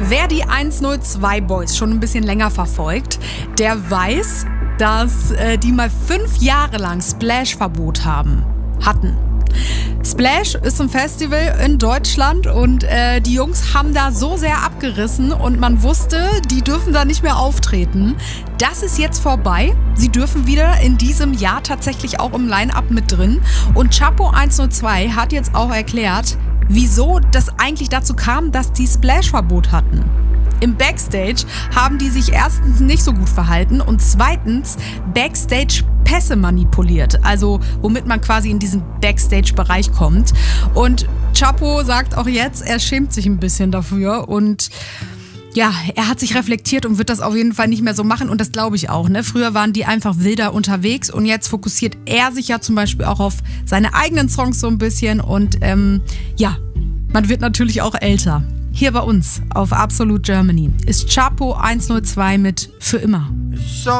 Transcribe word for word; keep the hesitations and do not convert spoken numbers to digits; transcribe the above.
Wer die hundertzwei Boys schon ein bisschen länger verfolgt, der weiß, dass äh, die mal fünf Jahre lang Splash-Verbot haben, hatten. Splash ist ein Festival in Deutschland und äh, die Jungs haben da so sehr abgerissen und man wusste, die dürfen da nicht mehr auftreten. Das ist jetzt vorbei. Sie dürfen wieder in diesem Jahr tatsächlich auch im Line-Up mit drin. Und Chapo hundertzwei hat jetzt auch erklärt, wieso das eigentlich dazu kam, dass die Splash-Verbot hatten. Im Backstage haben die sich erstens nicht so gut verhalten und zweitens Backstage-Pässe manipuliert, also womit man quasi in diesen Backstage-Bereich kommt. Und Chapo sagt auch jetzt, er schämt sich ein bisschen dafür und ja, er hat sich reflektiert und wird das auf jeden Fall nicht mehr so machen und das glaube ich auch. Ne? Früher waren die einfach wilder unterwegs und jetzt fokussiert er sich ja zum Beispiel auch auf seine eigenen Songs so ein bisschen und ähm, ja, man wird natürlich auch älter. Hier bei uns auf Absolute Germany ist Chapo hundertzwei mit Für immer.